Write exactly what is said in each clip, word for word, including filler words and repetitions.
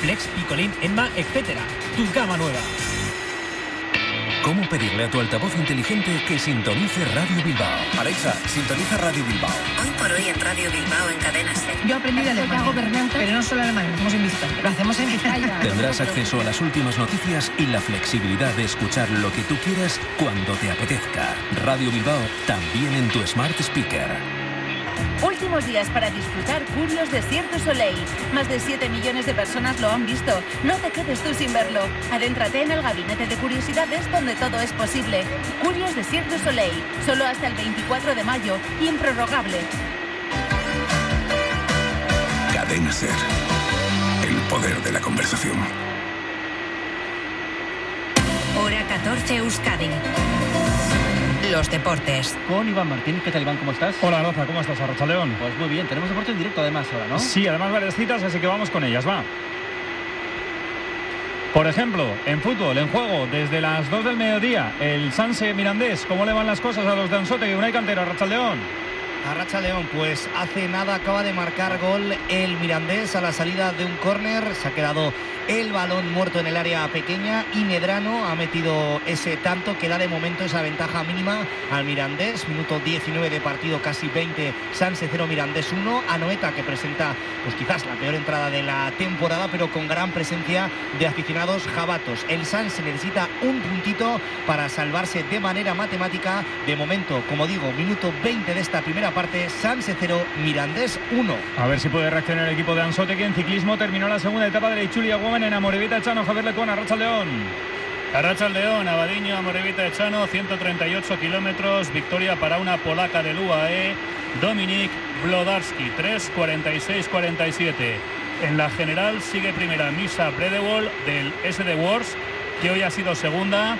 Flex, Picolín, Enma, etcétera. Tu gama nueva. ¿Cómo pedirle a tu altavoz inteligente que sintonice Radio Bilbao? Alexa, sintoniza Radio Bilbao. Hoy por hoy en Radio Bilbao en Cadena Ser. Yo aprendí de alemán, gobernante, pero no solo alemán, lo hacemos en Vizcaya. Lo hacemos en Vizcaya. Tendrás acceso a las últimas noticias y la flexibilidad de escuchar lo que tú quieras cuando te apetezca. Radio Bilbao, también en tu Smart Speaker. Últimos días para disfrutar Curios de Cirque du Soleil. Más de siete millones de personas lo han visto. No te quedes tú sin verlo. Adéntrate en el gabinete de curiosidades donde todo es posible. Curios de Cirque du Soleil. Solo hasta el veinticuatro de mayo. Improrrogable. Cadena Ser. El poder de la conversación. Hora catorce Euskadi. Los deportes. Con Iván Martín. ¿Qué tal, Iván? ¿Cómo estás? Hola, Roza. ¿Cómo estás, Arratsaldeon? Pues muy bien. Tenemos deporte en directo además ahora, ¿no? Sí, además varias citas, así que vamos con ellas, va. Por ejemplo, en fútbol, en juego, desde las dos del mediodía, el Sanse Mirandés. ¿Cómo le van las cosas a los de Anzoátegui? Unai Cantero, Arratsaldeon. Arratsaldeon, pues hace nada acaba de marcar gol el Mirandés a la salida de un córner. Se ha quedado el balón muerto en el área pequeña y Medrano ha metido ese tanto que da de momento esa ventaja mínima al Mirandés. Minuto diecinueve de partido, casi veinte, Sanse cero, Mirandés uno. Anoeta, que presenta pues quizás la peor entrada de la temporada, pero con gran presencia de aficionados jabatos. El Sanse necesita un puntito para salvarse de manera matemática. De momento, como digo, minuto veinte de esta primera parte, Sanse cero, Mirandés uno. A ver si puede reaccionar el equipo de Anzoátegui. En ciclismo terminó la segunda etapa de la Itzulia Women en Amorebieta Echano. Javier Lecón, Arratsaldeon. Arratsaldeon, Abadiño, Amorebieta Echano, ciento treinta y ocho kilómetros, victoria para una polaca del U A E, Dominik Wlodarski, tres cuarenta y seis cuarenta y siete. En la general sigue primera Misa Bredewol del S D Wars, que hoy ha sido segunda.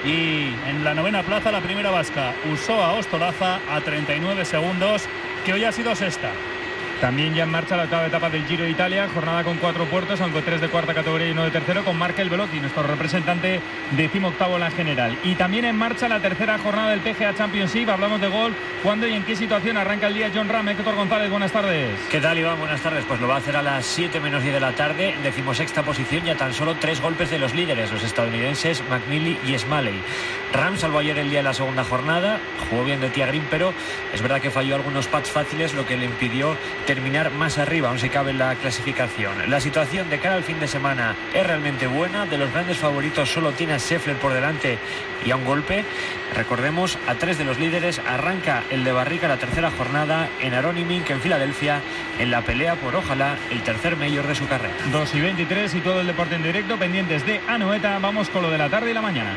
Y en la novena plaza la primera vasca, Usoa Ostolaza, a treinta y nueve segundos, que hoy ha sido sexta. También ya en marcha la octava etapa del Giro de Italia, jornada con cuatro puertos, aunque tres de cuarta categoría y uno de tercero, con Markel Velotti, nuestro representante decimoctavo en la general. Y también en marcha la tercera jornada del P G A Championship. Hablamos de golf. ¿Cuándo y en qué situación arranca el día John Ram? Héctor González, buenas tardes. ¿Qué tal, Iván? Buenas tardes. Pues lo va a hacer a las siete menos diez de la tarde, en decimosexta posición, y a tan solo tres golpes de los líderes, los estadounidenses McNeely y Smalley. Ram salvó ayer el día de la segunda jornada, jugó bien de tía Green, pero es verdad que falló algunos putts fáciles, lo que le impidió terminar más arriba, aún si cabe en la clasificación. La situación de cara al fin de semana es realmente buena. De los grandes favoritos solo tiene a Scheffler por delante y a un golpe. Recordemos, a tres de los líderes arranca el de Barrica la tercera jornada en Aronimink, en Filadelfia, en la pelea por, ojalá, el tercer mayor de su carrera. dos y veintitrés y todo el deporte en directo, pendientes de Anoeta. Vamos con lo de la tarde y la mañana.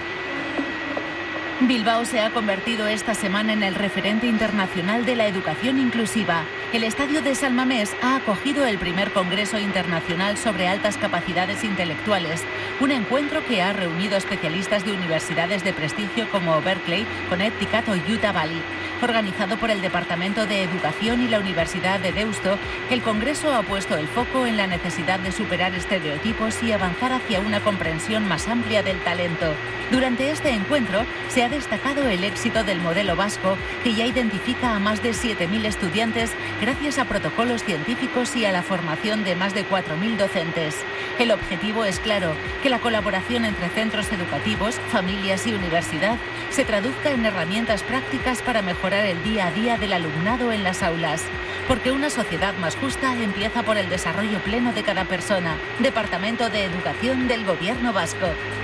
Bilbao se ha convertido esta semana en el referente internacional de la educación inclusiva. El estadio de San Mamés ha acogido el primer Congreso Internacional sobre Altas Capacidades Intelectuales, un encuentro que ha reunido especialistas de universidades de prestigio como Berkeley, Connecticut o Utah Valley. Organizado por el Departamento de Educación y la Universidad de Deusto, el Congreso ha puesto el foco en la necesidad de superar estereotipos y avanzar hacia una comprensión más amplia del talento. Durante este encuentro se ha destacado el éxito del modelo vasco, que ya identifica a más de siete mil estudiantes gracias a protocolos científicos y a la formación de más de cuatro mil docentes. El objetivo es claro, que la colaboración entre centros educativos, familias y universidad se traduzca en herramientas prácticas para mejorar el día a día del alumnado en las aulas. Porque una sociedad más justa empieza por el desarrollo pleno de cada persona. Departamento de Educación del Gobierno Vasco.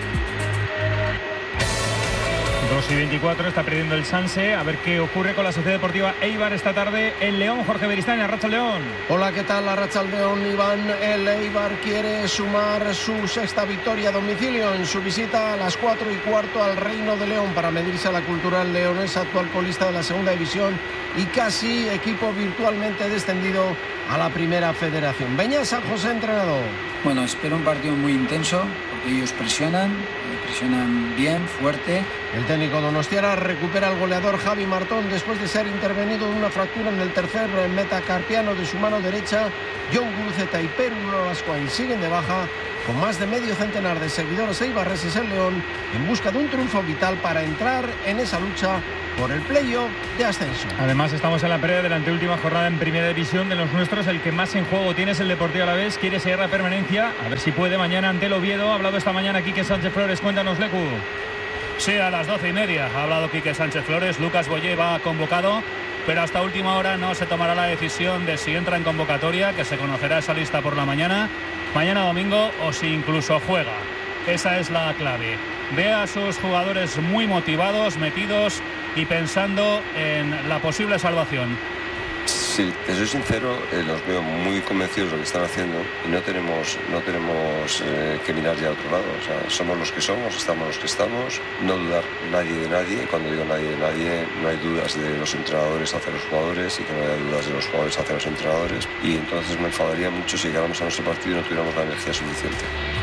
dos y veinticuatro, está perdiendo el Sanse. A ver qué ocurre con la Sociedad Deportiva Eibar esta tarde en León. Jorge Beristain, Arratsaldeon. Hola, ¿qué tal? Arratsaldeon, Iván. El Eibar quiere sumar su sexta victoria a domicilio en su visita a las cuatro y cuarto al Reino de León para medirse a la Cultural Leonesa, actual colista de la segunda división y casi equipo virtualmente descendido a la primera federación. Beñat San José, entrenador. Bueno, espero un partido muy intenso, porque Ellos presionan, presionan bien, fuerte. El técnico donostiarra recupera al goleador Javi Martón después de ser intervenido en una fractura en el tercer metacarpiano de su mano derecha. John Guruceta y Peru Nolascoain siguen de baja, con más de medio centenar de seguidores eibarreses en León, en busca de un triunfo vital para entrar en esa lucha por el playoff de ascenso. Además, estamos en la pelea de la anteúltima jornada en Primera División. De los nuestros, el que más en juego tiene es el Deportivo Alavés. Quiere seguir la permanencia, a ver si puede mañana ante el Oviedo. Ha hablado esta mañana Quique Sánchez Flores. Cuéntanos, Lecu. Sí, a las doce y media ha hablado Quique Sánchez Flores. Lucas Boyé va convocado, pero hasta última hora no se tomará la decisión de si entra en convocatoria, que se conocerá esa lista por la mañana, mañana domingo, o si incluso juega. Esa es la clave. Ve a sus jugadores muy motivados, metidos y pensando en la posible salvación. Sí, te soy sincero, eh, los veo muy convencidos de lo que están haciendo y no tenemos, no tenemos eh, que mirar ya a otro lado. O sea, somos los que somos, estamos los que estamos, no dudar nadie de nadie. Y cuando digo nadie de nadie, no hay dudas de los entrenadores hacia los jugadores y que no haya dudas de los jugadores hacia los entrenadores. Y entonces me enfadaría mucho si llegáramos a nuestro partido y no tuviéramos la energía suficiente.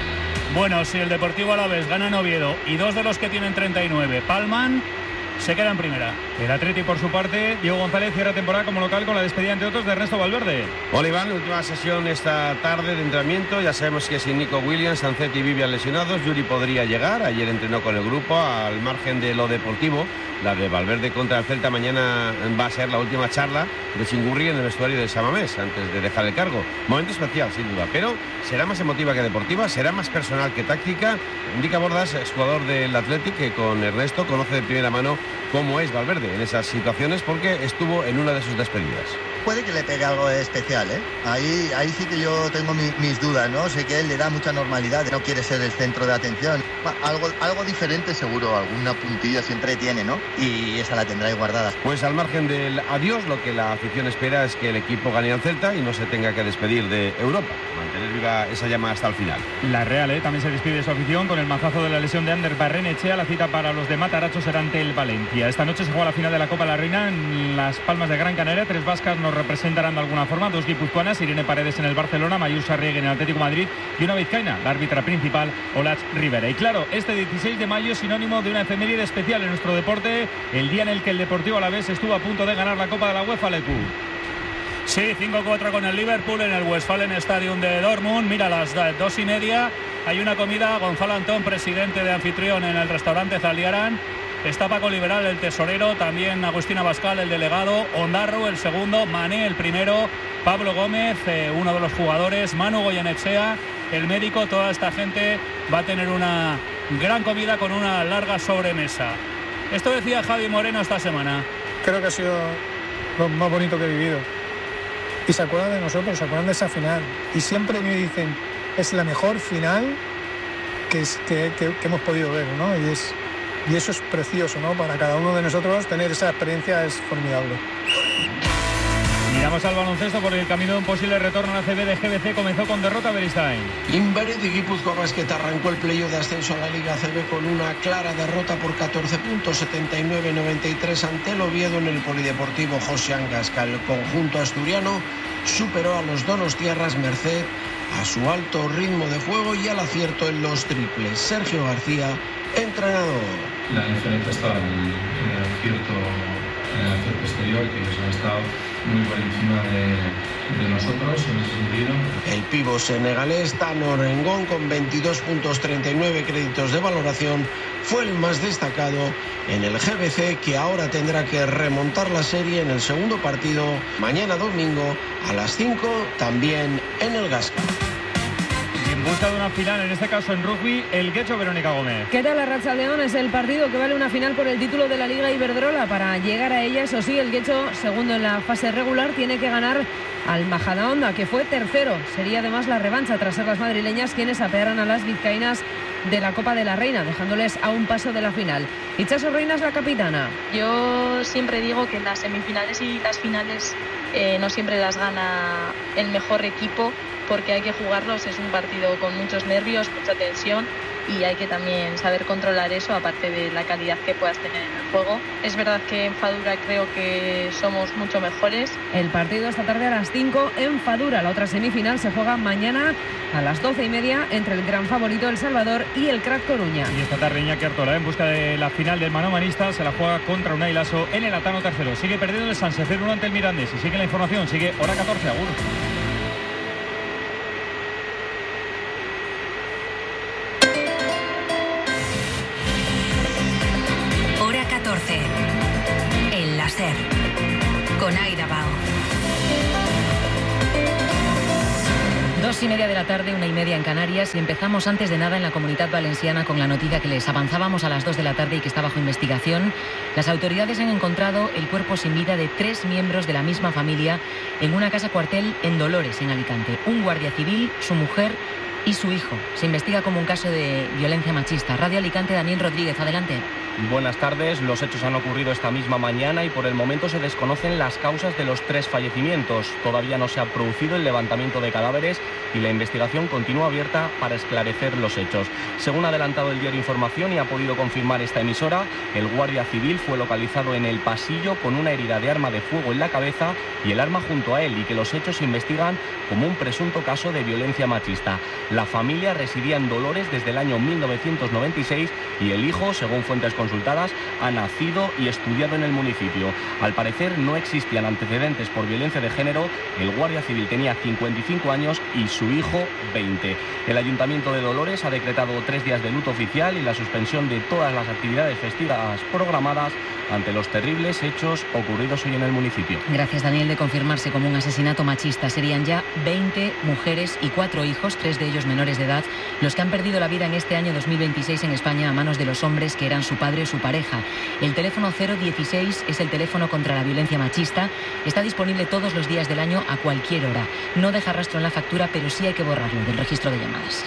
Bueno, si el Deportivo Alavés gana en Oviedo y dos de los que tienen treinta y nueve palman, se queda en primera. El Atleti, por su parte, Diego González cierra temporada como local con la despedida, entre otros, de Ernesto Valverde. Hola, Iván, última sesión esta tarde de entrenamiento. Ya sabemos que sin Nico Williams, Sancet y Vivian lesionados, Yuri podría llegar. Ayer entrenó con el grupo al margen de lo deportivo. La de Valverde contra el Celta mañana va a ser la última charla de Chingurri en el vestuario de San Mamés antes de dejar el cargo. Momento especial, sin duda, pero será más emotiva que deportiva, será más personal que táctica. Indica Bordas, exjugador del Athletic, que con Ernesto conoce de primera mano cómo es Valverde en esas situaciones porque estuvo en una de sus despedidas. Puede que le pegue algo especial, ¿eh? Ahí, ahí sí que yo tengo mi, mis dudas, ¿no? Sé que él le da mucha normalidad, no quiere ser el centro de atención. Algo, algo diferente seguro, alguna puntilla siempre tiene, ¿no? Y esa la tendrá ahí guardada. Pues al margen del adiós, lo que la afición espera es que el equipo gane al Celta y no se tenga que despedir de Europa. Mantener viva esa llama hasta el final. La Real, ¿eh? También se despide de su afición con el mazazo de la lesión de Ander Barrenechea. La cita para los de Mataracho será ante el Valencia. Esta noche se juega la final de la Copa de la Reina en Las Palmas de Gran Canaria. Tres vascas nos representarán de alguna forma, dos guipuzcoanas, Irene Paredes en el Barcelona, Mayusa Riegui en el Atlético de Madrid y una vizcaína, la árbitra principal, Olatz Rivera. Y claro, este dieciséis de mayo es sinónimo de una efeméride especial en nuestro deporte, el día en el que el Deportivo Alavés estuvo a punto de ganar la Copa de la UEFA, Lecu. Sí, cinco cuatro con el Liverpool en el Westfalen Stadium de Dortmund. Mira, a las dos y media hay una comida. Gonzalo Antón, presidente de anfitrión en el restaurante Zaldiaran. Está Paco Liberal, el tesorero, también Agustín Abascal, el delegado, Ondarru, el segundo, Mané, el primero, Pablo Gómez, eh, uno de los jugadores, Manu Goyenechea, el médico. Toda esta gente va a tener una gran comida con una larga sobremesa. Esto decía Javi Moreno esta semana. Creo que ha sido lo más bonito que he vivido. Y se acuerdan de nosotros, se acuerdan de esa final. Y siempre me dicen, es la mejor final que, es, que, que, que hemos podido ver, ¿no? Y es... Y eso es precioso, ¿no? Para cada uno de nosotros tener esa experiencia es formidable. Miramos al baloncesto porque el camino de un posible retorno a la A C B de G B C comenzó con derrota a Beristain. Invered y Guipúzcoa Basket arrancó el playoff de ascenso a la Liga A C B con una clara derrota por catorce puntos, setenta y nueve noventa y tres ante el Oviedo en el Polideportivo José Angasca. El conjunto asturiano superó a los donostiarras merced a su alto ritmo de juego y al acierto en los triples. Sergio García, entrenador. La diferencia está en el acierto, en el acierto exterior, que ellos han estado muy por encima de, de nosotros en ese sentido. El pivo senegalés Tanor Engón, con veintidós puntos, treinta y nueve créditos de valoración, fue el más destacado en el G B C, que ahora tendrá que remontar la serie en el segundo partido mañana domingo a las cinco, también en el Gasca. En busca de una final, en este caso en rugby, el Guecho, Verónica Gómez. ¿Qué tal Arratsaldeon? Es el partido que vale una final por el título de la Liga Iberdrola. Para llegar a ella, eso sí, el Guecho, segundo en la fase regular, tiene que ganar al Majadahonda, que fue tercero. Sería además la revancha tras ser las madrileñas quienes apearan a las vizcaínas de la Copa de la Reina, dejándoles a un paso de la final. Itxaso Reinas, la capitana. Yo siempre digo que en las semifinales y las finales eh, no siempre las gana el mejor equipo, porque hay que jugarlos. Es un partido con muchos nervios, mucha tensión, y hay que también saber controlar eso, aparte de la calidad que puedas tener en el juego. Es verdad que en Fadura creo que somos mucho mejores. El partido esta tarde a las cinco en Fadura. La otra semifinal se juega mañana a las doce y media entre el gran favorito El Salvador y el Crack Coruña. Y esta tarde Iñaki Artola, en busca de la final del manomanista, se la juega contra Unai Laso en el Atano tercero. Sigue perdiendo el San Sefer uno ante el Mirandés y sigue la información, sigue hora catorce, agur. Hora catorce. El láser. Con Aida Bao. Dos y media de la tarde, una y media en Canarias, y empezamos antes de nada en la Comunidad Valenciana con la noticia que les avanzábamos a las dos de la tarde y que está bajo investigación. Las autoridades han encontrado el cuerpo sin vida de tres miembros de la misma familia en una casa cuartel en Dolores, en Alicante. Un guardia civil, su mujer y su hijo. Se investiga como un caso de violencia machista. Radio Alicante, Daniel Rodríguez, adelante. Buenas tardes. Los hechos han ocurrido esta misma mañana y por el momento se desconocen las causas de los tres fallecimientos. Todavía no se ha producido el levantamiento de cadáveres y la investigación continúa abierta para esclarecer los hechos. Según ha adelantado el diario Información y ha podido confirmar esta emisora, el guardia civil fue localizado en el pasillo con una herida de arma de fuego en la cabeza y el arma junto a él, y que los hechos se investigan como un presunto caso de violencia machista. La familia residía en Dolores desde el año mil novecientos noventa y seis y el hijo, según fuentes consultadas, ha nacido y estudiado en el municipio. Al parecer no existían antecedentes por violencia de género. El guardia civil tenía cincuenta y cinco años y su hijo veinte. El Ayuntamiento de Dolores ha decretado tres días de luto oficial y la suspensión de todas las actividades festivas programadas ante los terribles hechos ocurridos hoy en el municipio. Gracias, Daniel. De confirmarse como un asesinato machista, serían ya veinte mujeres y cuatro hijos, tres de ellos menores de edad, los que han perdido la vida en este año dos mil veintiséis en España a manos de los hombres que eran su padre o su pareja. El teléfono cero dieciséis es el teléfono contra la violencia machista. Está disponible todos los días del año a cualquier hora. No deja rastro en la factura, pero sí hay que borrarlo del registro de llamadas.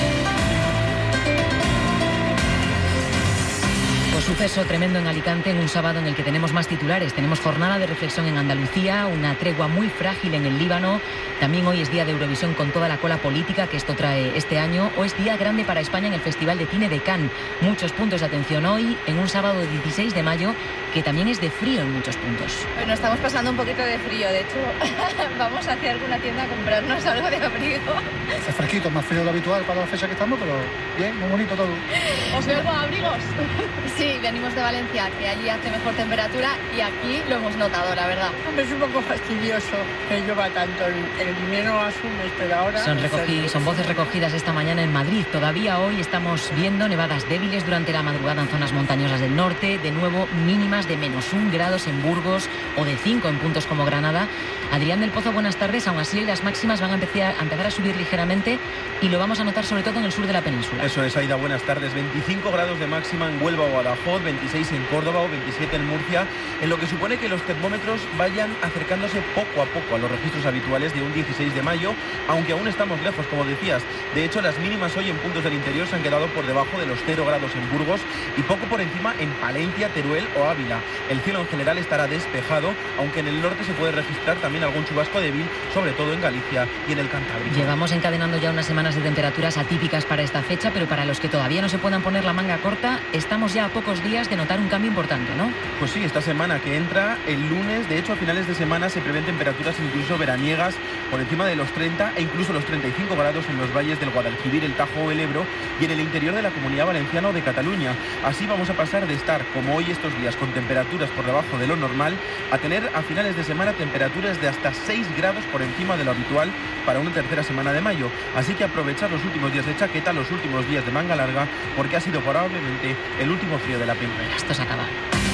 Suceso tremendo en Alicante en un sábado en el que tenemos más titulares. Tenemos jornada de reflexión en Andalucía, una tregua muy frágil en el Líbano. También hoy es día de Eurovisión con toda la cola política que esto trae este año. O es día grande para España en el Festival de Cine de Cannes. Muchos puntos de atención hoy en un sábado dieciséis de mayo que también es de frío en muchos puntos. Bueno, estamos pasando un poquito de frío. De hecho, vamos hacia alguna tienda a comprarnos algo de abrigo. Hace fresquito, más frío de lo habitual para la fecha que estamos, pero bien, muy bonito todo. ¿Os veo con abrigos? Sí, venimos de Valencia, que allí hace mejor temperatura y aquí lo hemos notado, la verdad. Hombre, es un poco fastidioso que llueva tanto. El invierno lo asumes, pero ahora... Son, recogid- son voces recogidas esta mañana en Madrid. Todavía hoy estamos viendo nevadas débiles durante la madrugada en zonas montañosas del norte. De nuevo, mínimas de menos un grados en Burgos o de cinco en puntos como Granada. Adrián del Pozo, buenas tardes. Aún así, las máximas van a empezar, a empezar a subir ligeramente y lo vamos a notar sobre todo en el sur de la península. Eso es, Aida, buenas tardes. veinticinco grados de máxima en Huelva o Badajoz, veintiséis en Córdoba o veintisiete en Murcia, en lo que supone que los termómetros vayan acercándose poco a poco a los registros habituales de un dieciséis de mayo, aunque aún estamos lejos, como decías. De hecho, las mínimas hoy en puntos del interior se han quedado por debajo de los cero grados en Burgos y poco por encima en Palencia, Teruel o Ávila. El cielo en general estará despejado, aunque en el norte se puede registrar también algún chubasco débil, sobre todo en Galicia y en el Cantábrico. Llevamos encadenando ya unas semanas de temperaturas atípicas para esta fecha, pero para los que todavía no se puedan poner la manga corta, estamos ya a pocos días de notar un cambio importante, ¿no? Pues sí, esta semana que entra, el lunes, de hecho a finales de semana se prevén temperaturas incluso veraniegas por encima de los treinta e incluso los treinta y cinco grados en los valles del Guadalquivir, el Tajo o el Ebro y en el interior de la Comunidad Valenciana o de Cataluña. Así vamos a pasar de estar, como hoy estos días, con temperaturas por debajo de lo normal, a tener a finales de semana temperaturas de hasta seis grados por encima de lo habitual para una tercera semana de mayo. Así que aprovechar los últimos días de chaqueta, los últimos días de manga larga, porque ha sido probablemente el último frío de la primavera. Esto se acaba.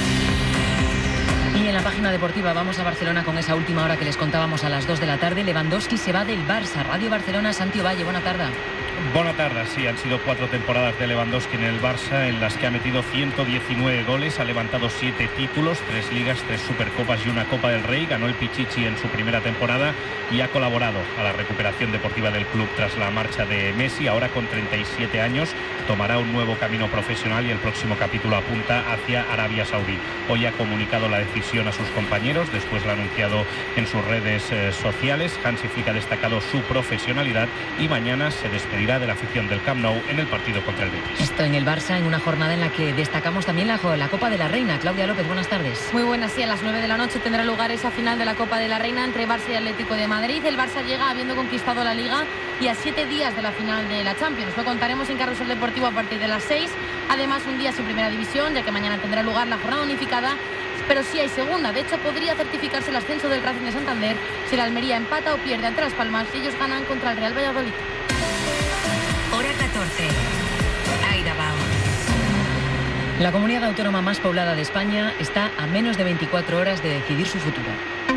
Y en la página deportiva vamos a Barcelona con esa última hora que les contábamos a las dos de la tarde. Lewandowski se va del Barça. Radio Barcelona, Santi Ovalle, buena tarde. Buena tarde, sí, han sido cuatro temporadas de Lewandowski en el Barça en las que ha metido ciento diecinueve goles, ha levantado siete títulos, tres ligas, tres supercopas y una Copa del Rey, ganó el Pichichi en su primera temporada y ha colaborado a la recuperación deportiva del club tras la marcha de Messi. Ahora con treinta y siete años tomará un nuevo camino profesional y el próximo capítulo apunta hacia Arabia Saudí. Hoy ha comunicado la decisión a sus compañeros, después lo ha anunciado en sus redes eh, sociales. Hansi Flick ha destacado su profesionalidad y mañana se despedirá de la afición del Camp Nou en el partido contra el Betis. Esto en el Barça, en una jornada en la que destacamos también la, la Copa de la Reina. Claudia López, buenas tardes. Muy buenas, sí, a las nueve de la noche tendrá lugar esa final de la Copa de la Reina entre Barça y Atlético de Madrid. El Barça llega habiendo conquistado la Liga y a siete días de la final de la Champions. Lo contaremos en Carrusel Deportivo a partir de las seis. Además, un día sin primera división, ya que mañana tendrá lugar la jornada unificada. Pero sí hay segunda. De hecho, podría certificarse el ascenso del Racing de Santander si la Almería empata o pierde ante Las Palmas y ellos ganan contra el Real Valladolid. Hora catorce. Aida Bao. La comunidad autónoma más poblada de España está a menos de veinticuatro horas de decidir su futuro.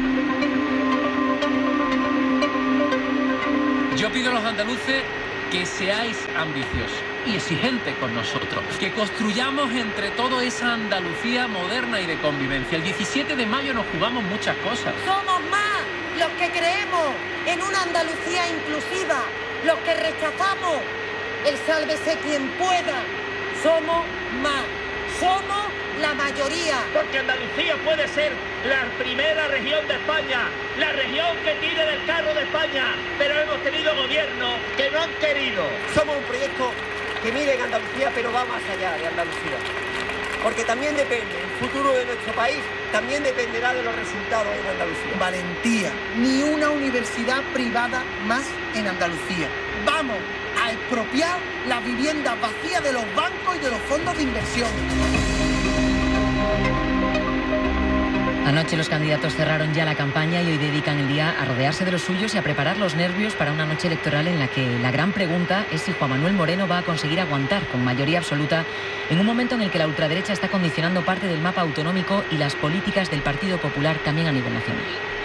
Yo pido a los andaluces que seáis ambiciosos y exigentes con nosotros, que construyamos entre todos esa Andalucía moderna y de convivencia. El diecisiete de mayo nos jugamos muchas cosas. Somos más los que creemos en una Andalucía inclusiva, los que rechazamos el sálvese quien pueda. Somos más, somos la mayoría. Porque Andalucía puede ser la primera región de España, la región que tire del carro de España, pero hemos tenido gobiernos que no han querido. Somos un proyecto que mire en Andalucía, pero va más allá de Andalucía. Porque también depende, el futuro de nuestro país también dependerá de los resultados en Andalucía. Valentía, ni una universidad privada más en Andalucía. Vamos a expropiar las viviendas vacías de los bancos y de los fondos de inversión. Anoche los candidatos cerraron ya la campaña y hoy dedican el día a rodearse de los suyos y a preparar los nervios para una noche electoral en la que la gran pregunta es si Juan Manuel Moreno va a conseguir aguantar con mayoría absoluta en un momento en el que la ultraderecha está condicionando parte del mapa autonómico y las políticas del Partido Popular también a nivel nacional.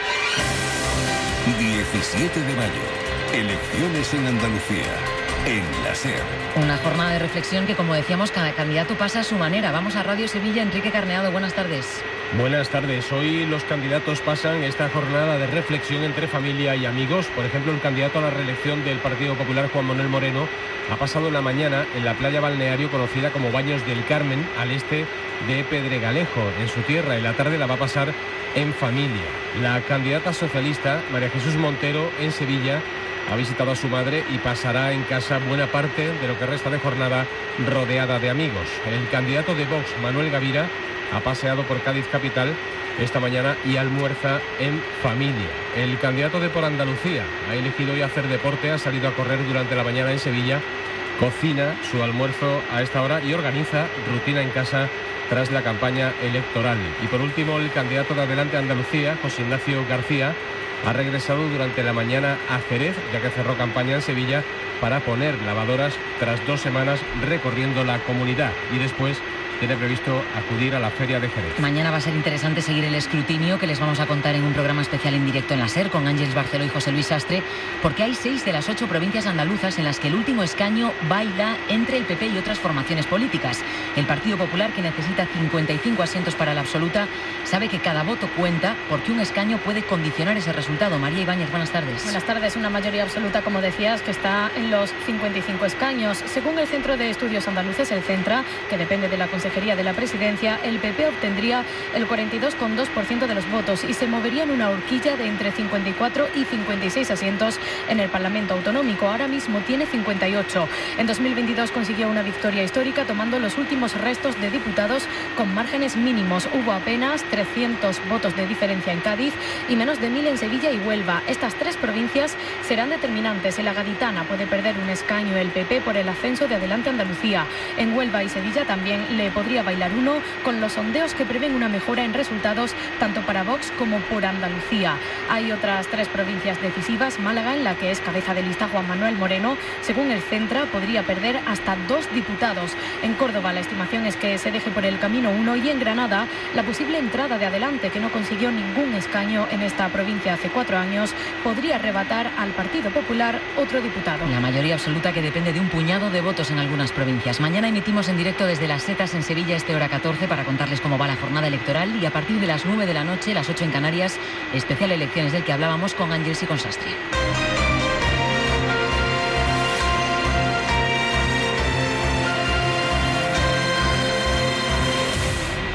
diecisiete de mayo. Elecciones en Andalucía. En la SER. Una jornada de reflexión que, como decíamos, cada candidato pasa a su manera. Vamos a Radio Sevilla. Enrique Carneado, buenas tardes. Buenas tardes. Hoy los candidatos pasan esta jornada de reflexión entre familia y amigos. Por ejemplo, el candidato a la reelección del Partido Popular, Juan Manuel Moreno, ha pasado la mañana en la playa balneario conocida como Baños del Carmen, al este de Pedregalejo, en su tierra, y la tarde la va a pasar en familia. La candidata socialista, María Jesús Montero, en Sevilla, ha visitado a su madre y pasará en casa buena parte de lo que resta de jornada rodeada de amigos. El candidato de Vox, Manuel Gavira, ha paseado por Cádiz capital esta mañana y almuerza en familia. El candidato de Por Andalucía ha elegido hoy hacer deporte, ha salido a correr durante la mañana en Sevilla, cocina su almuerzo a esta hora y organiza rutina en casa tras la campaña electoral. Y por último, el candidato de Adelante Andalucía, José Ignacio García, ha regresado durante la mañana a Jerez, ya que cerró campaña en Sevilla, para poner lavadoras tras dos semanas recorriendo la comunidad. Y después tiene previsto acudir a la Feria de Jerez. Mañana va a ser interesante seguir el escrutinio que les vamos a contar en un programa especial en directo en la SER con Ángeles Barceló y José Luis Sastre, porque hay seis de las ocho provincias andaluzas en las que el último escaño baila entre el P P y otras formaciones políticas. El Partido Popular, que necesita cincuenta y cinco asientos para la absoluta, sabe que cada voto cuenta porque un escaño puede condicionar ese resultado. María Ibáñez, buenas tardes. Buenas tardes. Una mayoría absoluta, como decías, que está en los cincuenta y cinco escaños. Según el Centro de Estudios Andaluces, el CENTRA, que depende de la Consejería de la Presidencia, el P P obtendría el cuarenta y dos coma dos por ciento de los votos y se movería en una horquilla de entre cincuenta y cuatro y cincuenta y seis asientos en el Parlamento Autonómico. Ahora mismo tiene cincuenta y ocho. En dos mil veintidós consiguió una victoria histórica tomando los últimos restos de diputados con márgenes mínimos. Hubo apenas trescientos votos de diferencia en Cádiz y menos de mil en Sevilla y Huelva. Estas tres provincias serán determinantes. En la Gaditana puede perder un escaño el P P por el ascenso de Adelante Andalucía. En Huelva y Sevilla también le podría bailar uno, con los sondeos que prevén una mejora en resultados tanto para Vox como por Andalucía. Hay otras tres provincias decisivas. Málaga, en la que es cabeza de lista Juan Manuel Moreno, según el Centra, podría perder hasta dos diputados. En Córdoba la estimación es que se deje por el camino uno, y en Granada la posible entrada de Adelante, que no consiguió ningún escaño en esta provincia hace cuatro años, podría arrebatar al Partido Popular otro diputado. La mayoría absoluta que depende de un puñado de votos en algunas provincias. Mañana emitimos en directo desde Las Setas en Sevilla este hora catorce para contarles cómo va la jornada electoral, y a partir de las nueve de la noche, las ocho en Canarias, especial elecciones del que hablábamos con Ángeles y con Sastre.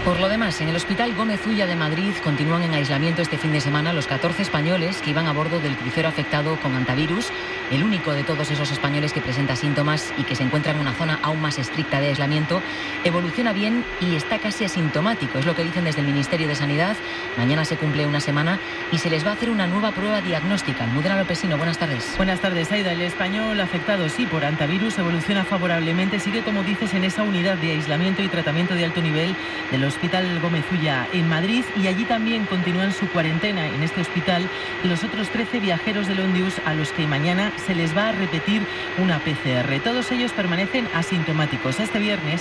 Por lo demás, en el Hospital Gómez Ulla de Madrid continúan en aislamiento este fin de semana los catorce españoles que iban a bordo del crucero afectado con antivirus, el único de todos esos españoles que presenta síntomas y que se encuentra en una zona aún más estricta de aislamiento. Evoluciona bien y está casi asintomático, es lo que dicen desde el Ministerio de Sanidad. Mañana se cumple una semana y se les va a hacer una nueva prueba diagnóstica. Almudena Lopesino, buenas tardes. Buenas tardes, Aida. El español afectado, sí, por antivirus evoluciona favorablemente. Sigue, como dices, en esa unidad de aislamiento y tratamiento de alto nivel del Hospital Gómez Ulla en Madrid, y allí también continúan su cuarentena en este hospital los otros trece viajeros del Ondius a los que mañana se les va a repetir una P C R. Todos ellos permanecen asintomáticos. Este viernes,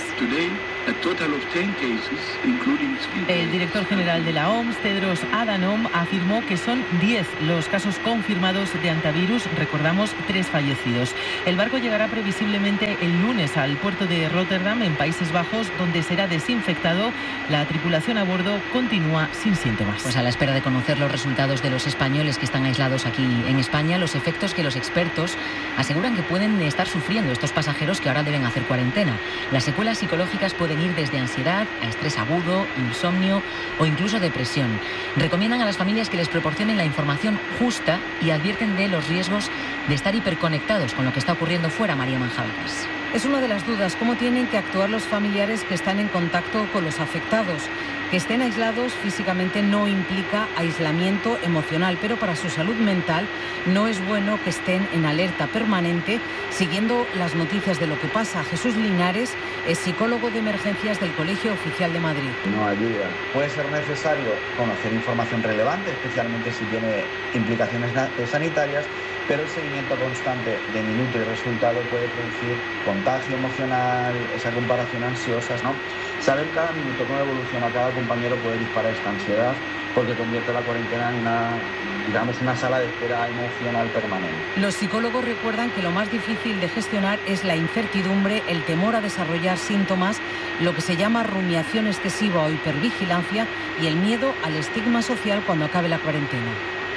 el director general de la O M S, Tedros Adhanom, afirmó que son diez los casos confirmados de antivirus. Recordamos, tres fallecidos. El barco llegará previsiblemente el lunes al puerto de Rotterdam, en Países Bajos, donde será desinfectado. La tripulación a bordo continúa sin síntomas. Pues a la espera de conocer los resultados de los españoles que están aislados aquí en España, los efectos que los expertos aseguran que pueden estar sufriendo estos pasajeros que ahora deben hacer cuarentena. Las secuelas psicológicas pueden ir desde ansiedad a estrés agudo, insomnio o incluso depresión. Recomiendan a las familias que les proporcionen la información justa y advierten de los riesgos de estar hiperconectados con lo que está ocurriendo fuera. María Manjabacas. Es una de las dudas, cómo tienen que actuar los familiares que están en contacto con los afectados. Que estén aislados físicamente no implica aislamiento emocional, pero para su salud mental no es bueno que estén en alerta permanente siguiendo las noticias de lo que pasa. Jesús Linares es psicólogo de emergencias del Colegio Oficial de Madrid. No ayuda. Puede ser necesario conocer información relevante, especialmente si tiene implicaciones sanitarias, pero el seguimiento constante de minuto y resultado puede producir contagio emocional, esa comparación ansiosa, ¿no? Saber cada minuto cómo evoluciona cada compañero puede disparar esta ansiedad, porque convierte la cuarentena en una, digamos, una sala de espera emocional permanente. Los psicólogos recuerdan que lo más difícil de gestionar es la incertidumbre, el temor a desarrollar síntomas, lo que se llama rumiación excesiva o hipervigilancia, y el miedo al estigma social cuando acabe la cuarentena.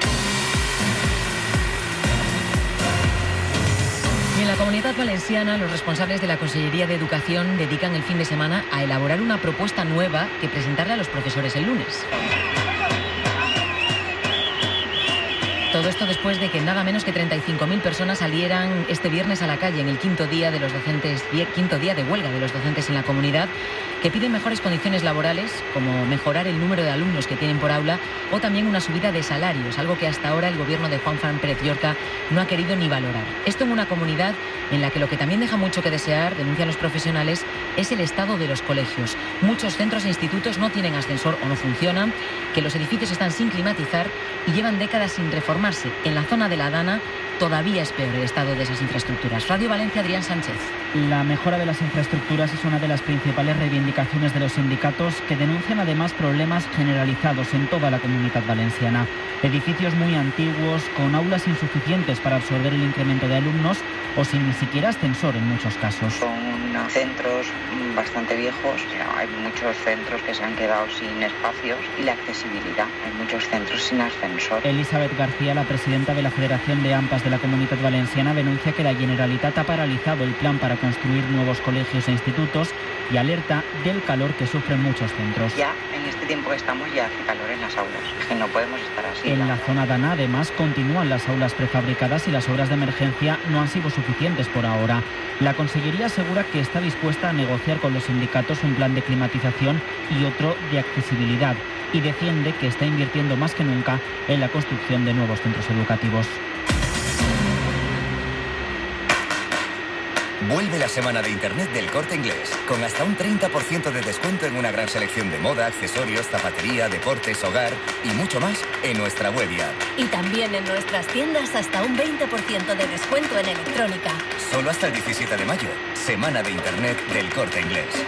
En la Comunidad Valenciana, los responsables de la Consellería de Educación dedican el fin de semana a elaborar una propuesta nueva que presentarle a los profesores el lunes. Todo esto después de que nada menos que treinta y cinco mil personas salieran este viernes a la calle en el quinto día de los docentes, quinto día de huelga de los docentes en la comunidad, que piden mejores condiciones laborales, como mejorar el número de alumnos que tienen por aula o también una subida de salarios, algo que hasta ahora el gobierno de Juan Fran Pérez Llorca no ha querido ni valorar. Esto en una comunidad en la que lo que también deja mucho que desear, denuncian los profesionales, es el estado de los colegios. Muchos centros e institutos no tienen ascensor o no funcionan, que los edificios están sin climatizar y llevan décadas sin reformarse. En la zona de la Dana todavía es peor el estado de esas infraestructuras. Radio Valencia, Adrián Sánchez. La mejora de las infraestructuras es una de las principales reivindicaciones de los sindicatos, que denuncian además problemas generalizados en toda la Comunidad Valenciana. Edificios muy antiguos, con aulas insuficientes para absorber el incremento de alumnos o sin ni siquiera ascensor en muchos casos. Son centros bastante viejos, hay muchos centros que se han quedado sin espacios y la accesibilidad, hay muchos centros sin ascensor. Elizabeth García, la presidenta de la Federación de AMPAs de la Comunidad Valenciana, denuncia que la Generalitat ha paralizado el plan para construir nuevos colegios e institutos y alerta del calor que sufren muchos centros. Ya en este tiempo que estamos ya hace calor en las aulas, es que no podemos estar así. En la zona Dana además continúan las aulas prefabricadas y las obras de emergencia no han sido suficientes por ahora. La Consellería asegura que está dispuesta a negociar con los sindicatos un plan de climatización y otro de accesibilidad, y defiende que está invirtiendo más que nunca en la construcción de nuevos centros educativos. Vuelve la semana de Internet del Corte Inglés, con hasta un treinta por ciento de descuento en una gran selección de moda, accesorios, zapatería, deportes, hogar y mucho más en nuestra web y app. Y también en nuestras tiendas hasta un veinte por ciento de descuento en electrónica. Solo hasta el diecisiete de mayo, semana de Internet del Corte Inglés.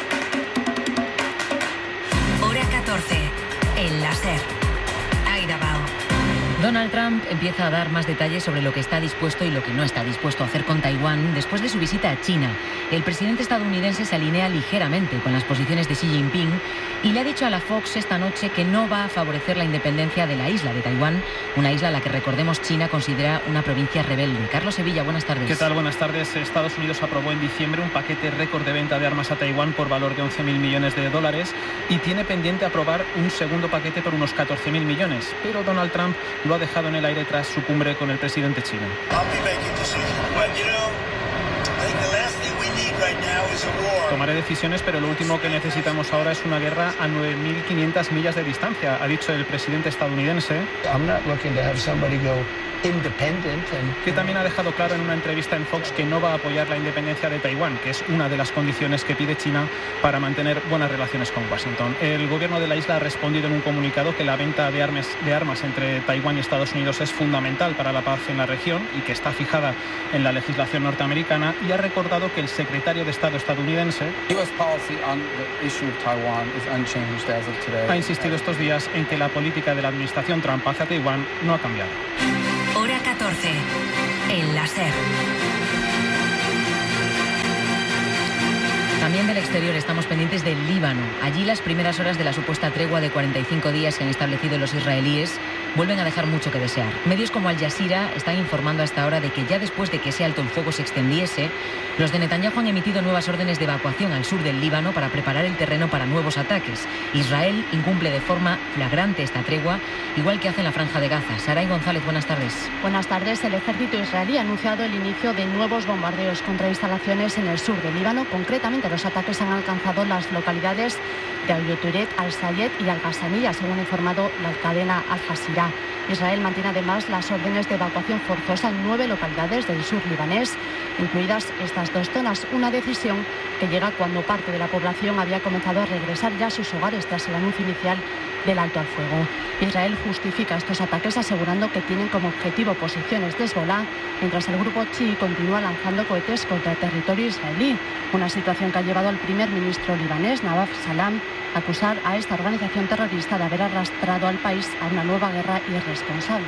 Hora catorce, en la SER. Aida Bao. Donald Trump empieza a dar más detalles sobre lo que está dispuesto y lo que no está dispuesto a hacer con Taiwán después de su visita a China. el presidente estadounidense se alinea ligeramente con las posiciones de Xi Jinping y le ha dicho a la Fox esta noche que no va a favorecer la independencia de la isla de Taiwán, una isla a la que, recordemos, China considera una provincia rebelde. Carlos Sevilla, buenas tardes. ¿Qué tal? Buenas tardes. Estados Unidos aprobó en diciembre un paquete récord de venta de armas a Taiwán por valor de once mil millones de dólares y tiene pendiente aprobar un segundo paquete por unos catorce mil millones, pero Donald Trump lo ha dejado en el aire tras su cumbre con el presidente chino. Tomaré decisiones, pero lo último que necesitamos ahora es una guerra a nueve mil quinientas millas de distancia, ha dicho el presidente estadounidense, que también ha dejado claro en una entrevista en Fox que no va a apoyar la independencia de Taiwán, que es una de las condiciones que pide China para mantener buenas relaciones con Washington. El gobierno de la isla ha respondido en un comunicado que la venta de armas, de armas entre Taiwán y Estados Unidos es fundamental para la paz en la región y que está fijada en la legislación norteamericana, y ha recordado que el secretario de Estado estadounidense ha insistido estos días en que la política de la administración Trump hacia Taiwán no ha cambiado. Hora catorce, en la SER. También del exterior estamos pendientes del Líbano. Allí las primeras horas de la supuesta tregua de cuarenta y cinco días que han establecido los israelíes vuelven a dejar mucho que desear. Medios como Al Jazeera están informando a esta hora de que ya después de que ese alto el fuego se extendiese, los de Netanyahu han emitido nuevas órdenes de evacuación al sur del Líbano para preparar el terreno para nuevos ataques. Israel incumple de forma flagrante esta tregua, igual que hace en la Franja de Gaza. Saray González, buenas tardes. Buenas tardes. El ejército israelí ha anunciado el inicio de nuevos bombardeos contra instalaciones en el sur del Líbano. Concretamente, los ataques han alcanzado las localidades de Al-Yoturet, Al-Sayed y Al-Ghazaniyya, según ha informado la cadena Al Jazeera. Israel mantiene además las órdenes de evacuación forzosa en nueve localidades del sur libanés, incluidas estas dos zonas, una decisión que llega cuando parte de la población había comenzado a regresar ya a sus hogares tras el anuncio inicial del alto al fuego. Israel justifica estos ataques asegurando que tienen como objetivo posiciones de Hezbollah, mientras el grupo chií continúa lanzando cohetes contra el territorio israelí, una situación que ha llevado al primer ministro libanés, Nawaf Salam, a acusar a esta organización terrorista de haber arrastrado al país a una nueva guerra irresponsable.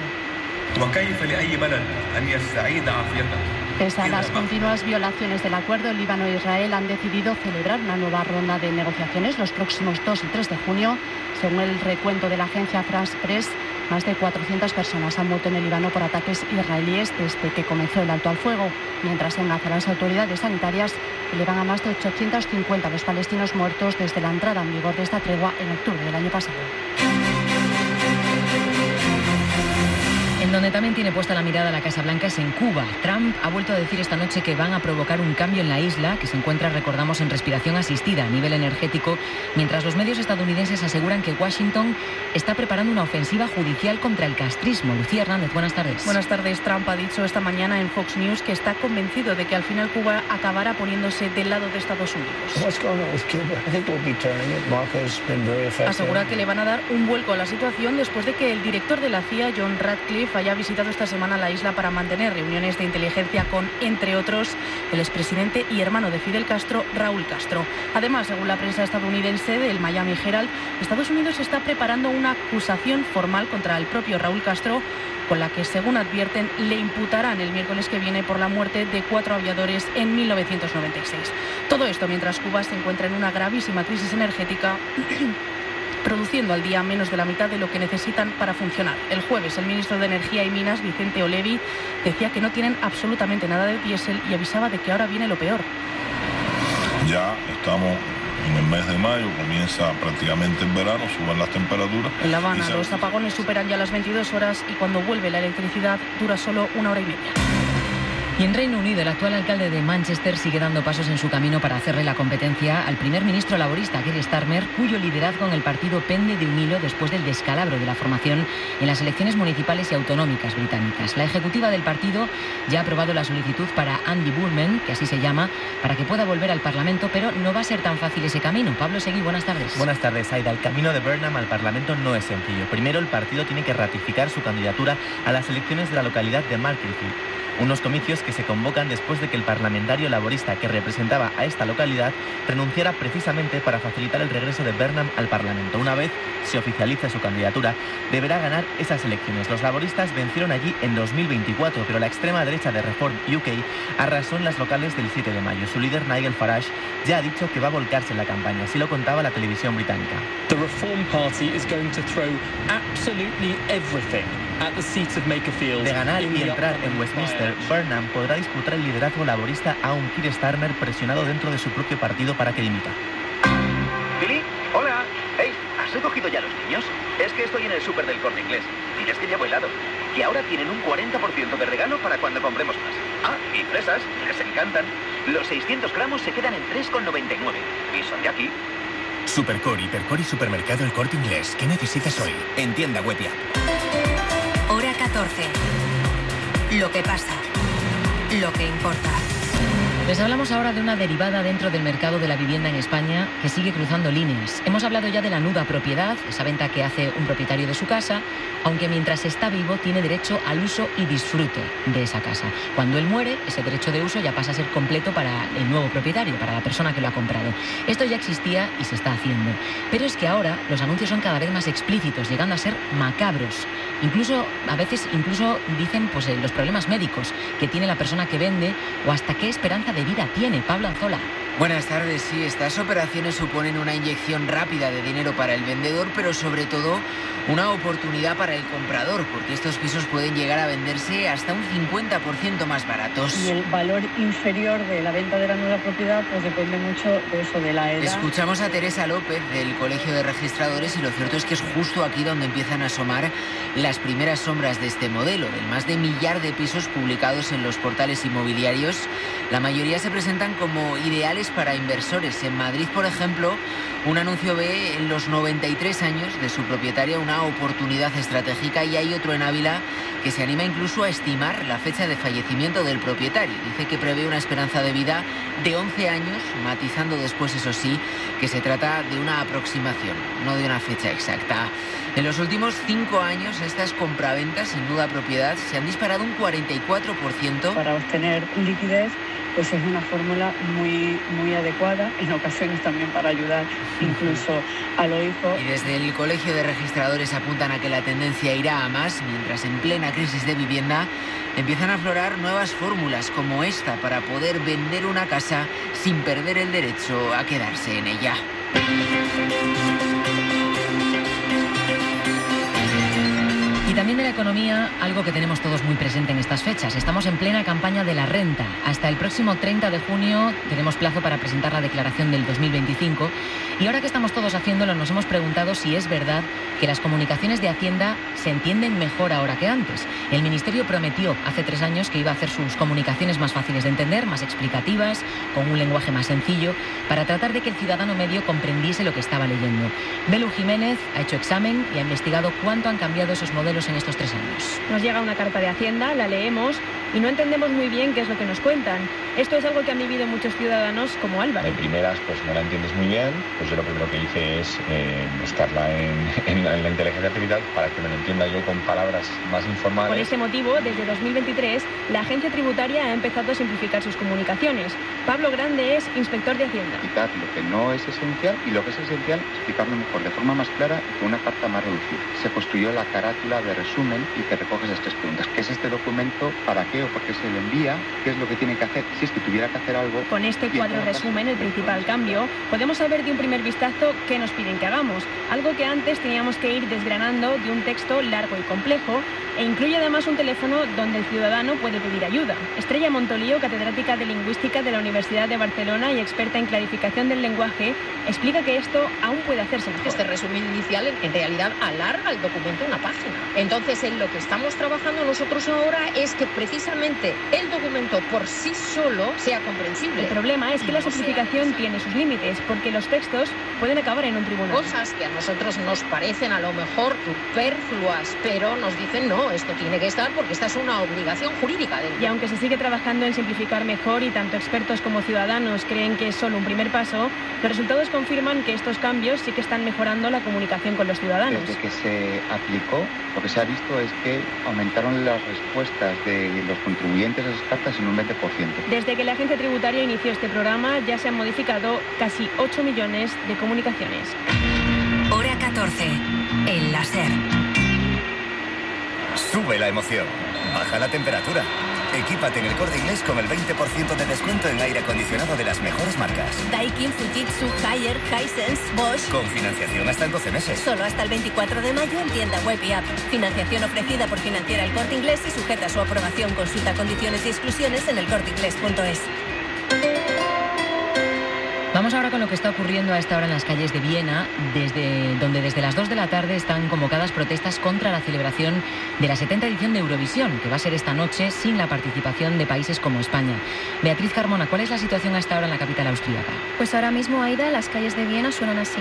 Pese a las continuas violaciones del acuerdo, el Líbano e Israel han decidido celebrar una nueva ronda de negociaciones los próximos dos y tres de junio. Según el recuento de la agencia France Press, más de cuatrocientas personas han muerto en el Líbano por ataques israelíes desde que comenzó el alto al fuego, mientras en Gaza las autoridades sanitarias elevan a más de ochocientos cincuenta los palestinos muertos desde la entrada en vigor de esta tregua en octubre del año pasado. En donde también tiene puesta la mirada la Casa Blanca es en Cuba. Trump ha vuelto a decir esta noche que van a provocar un cambio en la isla, que se encuentra, recordamos, en respiración asistida a nivel energético, mientras los medios estadounidenses aseguran que Washington está preparando una ofensiva judicial contra el castrismo. Lucía Hernández, buenas tardes. Buenas tardes. Trump ha dicho esta mañana en Fox News que está convencido de que al final Cuba acabará poniéndose del lado de Estados Unidos. Asegura que le van a dar un vuelco a la situación después de que el director de la C I A, John Ratcliffe, haya visitado esta semana la isla para mantener reuniones de inteligencia con, entre otros, el expresidente y hermano de Fidel Castro, Raúl Castro. Además, según la prensa estadounidense del Miami Herald, Estados Unidos está preparando una acusación formal contra el propio Raúl Castro, con la que, según advierten, le imputarán el miércoles que viene por la muerte de cuatro aviadores en mil novecientos noventa y seis. Todo esto mientras Cuba se encuentra en una gravísima crisis energética produciendo al día menos de la mitad de lo que necesitan para funcionar. El jueves, el ministro de Energía y Minas, Vicente Olevi, decía que no tienen absolutamente nada de diésel y avisaba de que ahora viene lo peor. Ya estamos en el mes de mayo, comienza prácticamente el verano, suben las temperaturas. En La Habana, los apagones superan ya las veintidós horas y cuando vuelve la electricidad dura solo una hora y media. Y en Reino Unido, el actual alcalde de Manchester sigue dando pasos en su camino para hacerle la competencia al primer ministro laborista, Keir Starmer, cuyo liderazgo en el partido pende de un hilo después del descalabro de la formación en las elecciones municipales y autonómicas británicas. La ejecutiva del partido ya ha aprobado la solicitud para Andy Burnham, que así se llama, para que pueda volver al Parlamento, pero no va a ser tan fácil ese camino. Pablo Seguí, buenas tardes. Buenas tardes, Aida. El camino de Burnham al Parlamento no es sencillo. Primero, el partido tiene que ratificar su candidatura a las elecciones de la localidad de Macclesfield. Unos comicios que se convocan después de que el parlamentario laborista que representaba a esta localidad renunciara precisamente para facilitar el regreso de Burnham al Parlamento. Una vez se oficialice su candidatura, deberá ganar esas elecciones. Los laboristas vencieron allí en dos mil veinticuatro, pero la extrema derecha de Reform U K arrasó en las locales del siete de mayo. Su líder, Nigel Farage, ya ha dicho que va a volcarse en la campaña. Así lo contaba la televisión británica. The Reform Party is going to throw absolutely everything at the seat of Makerfield. De ganar y entrar en Westminster, Burnham podrá disputar el liderazgo laborista a un Keir Starmer presionado dentro de su propio partido para que dimita. Billy, hola. Hey, ¿has recogido ya los niños? Es que estoy en el súper del Corte Inglés. Diles que llevo helado. Y ahora tienen un cuarenta por ciento de regalo para cuando compremos más. Ah, y fresas, les encantan. Los seiscientos gramos se quedan en tres con noventa y nueve. Y son de aquí. Supercore, Hipercore y Supermercado El Corte Inglés. ¿Qué necesitas hoy? En tienda web y app. Hora catorce. Lo que pasa. Lo que importa. Les hablamos ahora de una derivada dentro del mercado de la vivienda en España que sigue cruzando líneas. Hemos hablado ya de la nuda propiedad, esa venta que hace un propietario de su casa, aunque mientras está vivo tiene derecho al uso y disfrute de esa casa. Cuando él muere, ese derecho de uso ya pasa a ser completo para el nuevo propietario, para la persona que lo ha comprado. Esto ya existía y se está haciendo. Pero es que ahora los anuncios son cada vez más explícitos, llegando a ser macabros. Incluso, a veces, incluso dicen pues, los problemas médicos que tiene la persona que vende o hasta qué esperanza de vida tiene. Pablo Anzola. Buenas tardes. Sí, estas operaciones suponen una inyección rápida de dinero para el vendedor, pero sobre todo una oportunidad para el comprador, porque estos pisos pueden llegar a venderse hasta un cincuenta por ciento más baratos. Y el valor inferior de la venta de la nueva propiedad pues depende mucho de eso, de la edad. Escuchamos a Teresa López del Colegio de Registradores y lo cierto es que es justo aquí donde empiezan a asomar las primeras sombras de este modelo. Del más de millar de pisos publicados en los portales inmobiliarios, la mayoría se presentan como ideales para inversores. En Madrid, por ejemplo, un anuncio ve en los noventa y tres años de su propietaria una oportunidad estratégica y hay otro en Ávila que se anima incluso a estimar la fecha de fallecimiento del propietario. Dice que prevé una esperanza de vida de once años, matizando después, eso sí, que se trata de una aproximación, no de una fecha exacta. En los últimos cinco años, estas compraventas sin nuda propiedad se han disparado un cuarenta y cuatro por ciento. Para obtener liquidez, pues es una fórmula muy, muy adecuada, en ocasiones también para ayudar incluso a los hijos. Y desde el Colegio de Registradores apuntan a que la tendencia irá a más, mientras en plena crisis de vivienda empiezan a aflorar nuevas fórmulas como esta para poder vender una casa sin perder el derecho a quedarse en ella. Y también de la economía, algo que tenemos todos muy presente en estas fechas. Estamos en plena campaña de la renta. Hasta el próximo treinta de junio tenemos plazo para presentar la declaración del dos mil veinticinco. Y ahora que estamos todos haciéndolo, nos hemos preguntado si es verdad que las comunicaciones de Hacienda se entienden mejor ahora que antes. El Ministerio prometió hace tres años que iba a hacer sus comunicaciones más fáciles de entender, más explicativas, con un lenguaje más sencillo, para tratar de que el ciudadano medio comprendiese lo que estaba leyendo. Belu Jiménez ha hecho examen y ha investigado cuánto han cambiado esos modelos en estos tres años. Nos llega una carta de Hacienda, la leemos y no entendemos muy bien qué es lo que nos cuentan. Esto es algo que han vivido muchos ciudadanos como Álvaro. De primeras, pues no la entiendes muy bien, pues yo lo primero que hice es eh, buscarla en, en, la, en la inteligencia artificial para que me lo entienda yo con palabras más informales. Por ese motivo, desde dos mil veintitrés, la agencia tributaria ha empezado a simplificar sus comunicaciones. Pablo Grande es inspector de Hacienda. Quitar lo que no es esencial y lo que es esencial, explicarlo mejor, de forma más clara y con una carta más reducida. Se construyó la carátula de resumen y que recoge esas tres preguntas. ¿Qué es este documento? ¿Para qué o por qué se le envía? ¿Qué es lo que tiene que hacer? Si es que tuviera que hacer algo. Con este cuadro resumen, el principal cambio, podemos saber de un primer vistazo qué nos piden que hagamos. Algo que antes teníamos que ir desgranando de un texto largo y complejo, e incluye además un teléfono donde el ciudadano puede pedir ayuda. Estrella Montolío, catedrática de Lingüística de la Universidad de Barcelona y experta en clarificación del lenguaje, explica que esto aún puede hacerse mejor. Este resumen inicial en realidad alarga el documento una página. Entonces, en lo que estamos trabajando nosotros ahora es que precisamente el documento por sí solo solo sea comprensible. El problema es que la simplificación tiene sus límites, porque los textos pueden acabar en un tribunal. Cosas que a nosotros nos parecen a lo mejor superfluas, pero nos dicen no, esto tiene que estar porque esta es una obligación jurídica. De... Y aunque se sigue trabajando en simplificar mejor y tanto expertos como ciudadanos creen que es solo un primer paso, los resultados confirman que estos cambios sí que están mejorando la comunicación con los ciudadanos. Desde que se aplicó, lo que se ha visto es que aumentaron las respuestas de los contribuyentes a esas cartas en un veinte por ciento. Desde que la agencia tributaria inició este programa ya se han modificado casi ocho millones de comunicaciones. Hora catorce, el láser. Sube la emoción, baja la temperatura. Equípate en el Corte Inglés con el veinte por ciento de descuento en aire acondicionado de las mejores marcas. Daikin, Fujitsu, Haier, Hisense, Bosch. Con financiación hasta en doce meses. Solo hasta el veinticuatro de mayo en tienda web y app. Financiación ofrecida por Financiera El Corte Inglés y sujeta a su aprobación. Consulta condiciones y exclusiones en el corte inglés punto es. Vamos ahora con lo que está ocurriendo a esta hora en las calles de Viena, desde, donde desde las dos de la tarde están convocadas protestas contra la celebración de la setenta edición de Eurovisión, que va a ser esta noche sin la participación de países como España. Beatriz Carmona, ¿cuál es la situación a esta hora en la capital austríaca? Pues ahora mismo, Aida, las calles de Viena suenan así.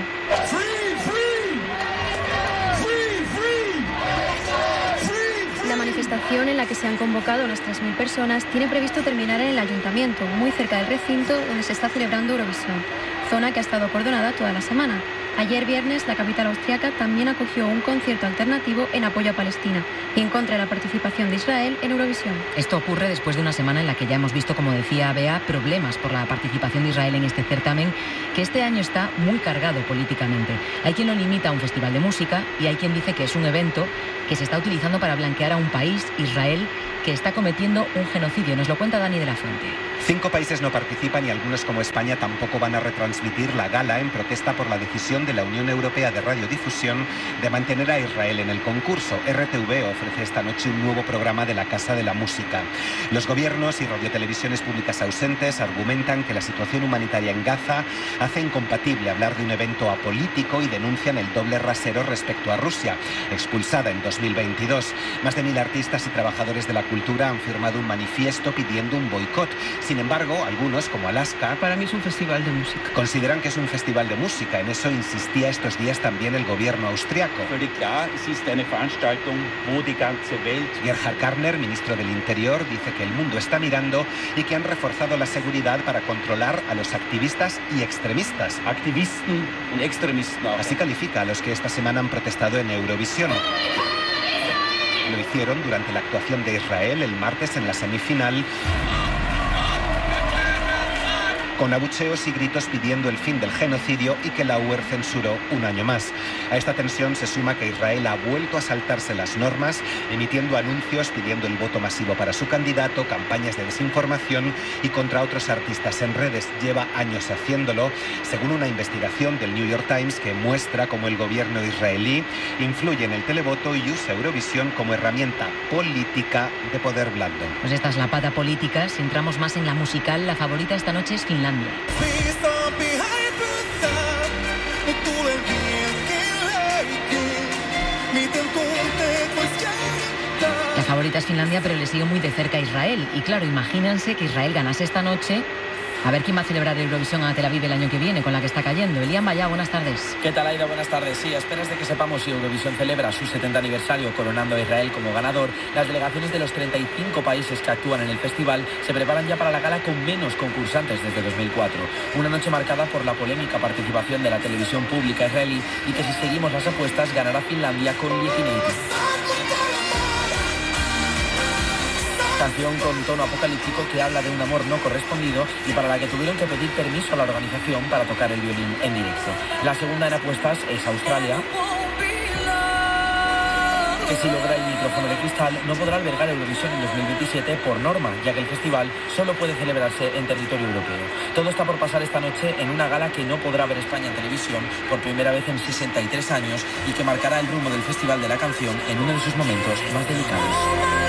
La manifestación, en la que se han convocado unas tres mil personas, tiene previsto terminar en el ayuntamiento, muy cerca del recinto donde se está celebrando Eurovisión, zona que ha estado acordonada toda la semana. Ayer viernes, la capital austriaca también acogió un concierto alternativo en apoyo a Palestina y en contra de la participación de Israel en Eurovisión. Esto ocurre después de una semana en la que ya hemos visto, como decía Bea, problemas por la participación de Israel en este certamen, que este año está muy cargado políticamente. Hay quien lo limita a un festival de música y hay quien dice que es un evento que se está utilizando para blanquear a un país, Israel, que está cometiendo un genocidio. Nos lo cuenta Dani de la Fuente. Cinco países no participan y algunos como España tampoco van a retransmitir la gala en protesta por la decisión de la Unión Europea de Radiodifusión de mantener a Israel en el concurso. R T V ofrece esta noche un nuevo programa de la Casa de la Música. Los gobiernos y radiotelevisiones públicas ausentes argumentan que la situación humanitaria en Gaza hace incompatible hablar de un evento apolítico y denuncian el doble rasero respecto a Rusia, expulsada en dos mil veintidós. Más de mil artistas y trabajadores de la cultura han firmado un manifiesto pidiendo un boicot. Sin embargo, algunos, como Alaska... Para mí es un festival de música. Consideran que es un festival de música. En eso insistía estos días también el gobierno austriaco. Gerhard Karner, ministro del Interior, dice que el mundo está mirando y que han reforzado la seguridad para controlar a los activistas y extremistas. Activisten y extremisten. Así califica a los que esta semana han protestado en Eurovisión. Lo hicieron durante la actuación de Israel el martes en la semifinal, con abucheos y gritos pidiendo el fin del genocidio y que la U E R censuró un año más. A esta tensión se suma que Israel ha vuelto a saltarse las normas, emitiendo anuncios pidiendo el voto masivo para su candidato, campañas de desinformación y contra otros artistas en redes. Lleva años haciéndolo, según una investigación del New York Times que muestra cómo el gobierno israelí influye en el televoto y usa Eurovisión como herramienta política de poder blando. Pues esta es la pata política. Si entramos más en la musical, la favorita esta noche es Finlandia. La favorita es Finlandia, pero le sigue muy de cerca a Israel. Y claro, imagínense que Israel ganase esta noche. A ver quién va a celebrar Eurovisión a Tel Aviv el año que viene, con la que está cayendo. Elian Vallá, buenas tardes. ¿Qué tal, Aida? Buenas tardes. Sí, a esperas de que sepamos si Eurovisión celebra su setenta aniversario coronando a Israel como ganador, las delegaciones de los treinta y cinco países que actúan en el festival se preparan ya para la gala con menos concursantes desde dos mil cuatro. Una noche marcada por la polémica participación de la televisión pública israelí y que, si seguimos las apuestas, ganará Finlandia con diecinueve. Canción con tono apocalíptico que habla de un amor no correspondido y para la que tuvieron que pedir permiso a la organización para tocar el violín en directo. La segunda en apuestas es Australia, que si logra el micrófono de cristal no podrá albergar Eurovisión en dos mil veintisiete por norma, ya que el festival solo puede celebrarse en territorio europeo. Todo está por pasar esta noche en una gala que no podrá ver España en televisión por primera vez en sesenta y tres años y que marcará el rumbo del Festival de la Canción en uno de sus momentos más delicados.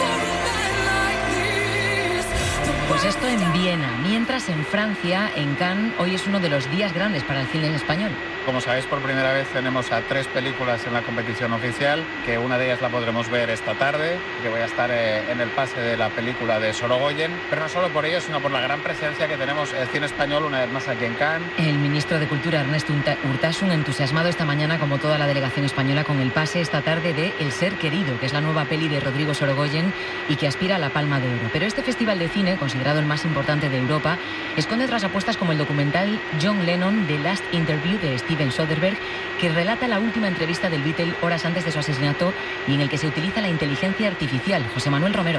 Pues esto en Viena, mientras en Francia, en Cannes, hoy es uno de los días grandes para el cine español. Como sabéis, por primera vez tenemos a tres películas en la competición oficial, que una de ellas la podremos ver esta tarde, que voy a estar eh, en el pase de la película de Sorogoyen, pero no solo por ello, sino por la gran presencia que tenemos el cine español una vez más aquí en Cannes. El ministro de Cultura, Ernesto Urtasun, entusiasmado esta mañana, como toda la delegación española, con el pase esta tarde de El ser querido, que es la nueva peli de Rodrigo Sorogoyen y que aspira a la Palma de Oro. Pero este festival de cine, considerado el más importante de Europa, esconde otras apuestas como el documental John Lennon, The Last Interview, de Steven Soderbergh, que relata la última entrevista del Beatle horas antes de su asesinato y en el que se utiliza la inteligencia artificial. José Manuel Romero.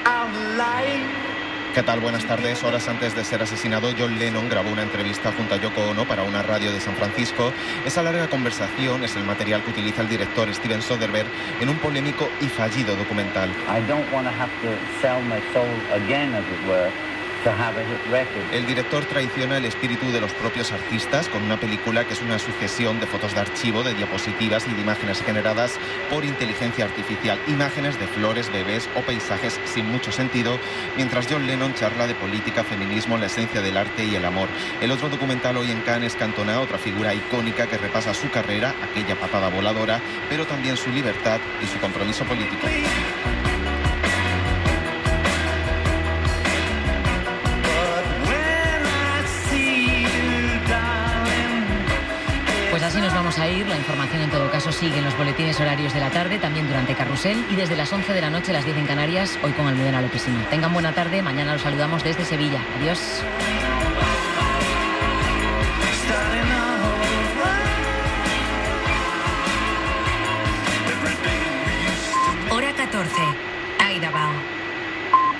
¿Qué tal? Buenas tardes. Horas antes de ser asesinado, John Lennon grabó una entrevista junto a Yoko Ono para una radio de San Francisco. Esa larga conversación es el material que utiliza el director Steven Soderbergh en un polémico y fallido documental. I don't want to have to sell my soul again, as it were. El director traiciona el espíritu de los propios artistas con una película que es una sucesión de fotos de archivo, de diapositivas y de imágenes generadas por inteligencia artificial. Imágenes de flores, bebés o paisajes sin mucho sentido, mientras John Lennon charla de política, feminismo, la esencia del arte y el amor. El otro documental hoy en Cannes es Cantona, otra figura icónica que repasa su carrera, aquella patada voladora, pero también su libertad y su compromiso político. Pues así nos vamos a ir. La información en todo caso sigue en los boletines horarios de la tarde, también durante Carrusel y desde las once de la noche, las diez en Canarias, hoy con Almudena Lopesino. Tengan buena tarde, mañana los saludamos desde Sevilla. Adiós.